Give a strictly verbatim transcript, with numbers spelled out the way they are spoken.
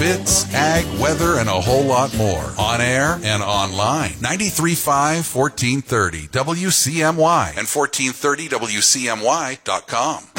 bids, ag, weather, and a whole lot more. On air and online. ninety-three point five, fourteen thirty W C M Y and fourteen thirty W C M Y dot com.